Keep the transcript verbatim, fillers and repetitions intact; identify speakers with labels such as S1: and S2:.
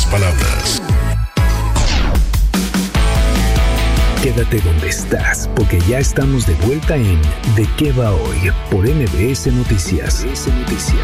S1: pocas palabras.
S2: Quédate donde estás, porque ya estamos de vuelta en ¿De qué va hoy? Por M B S Noticias.